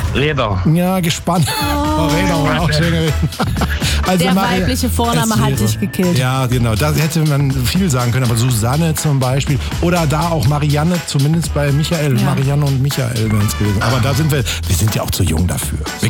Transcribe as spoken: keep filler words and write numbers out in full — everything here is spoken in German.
Räder. Ja, gespannt. Oh, Räder war auch schön gewesen. Also Der Maria, weibliche Vorname es hat wäre- dich gekillt. Ja, genau. Da hätte man viel sagen können. Aber Susanne zum Beispiel. Oder da auch Marianne, zumindest bei Michael. Ja. Marianne und Michael wären es gewesen. Aber da sind wir, wir sind ja auch zu jung dafür. Wir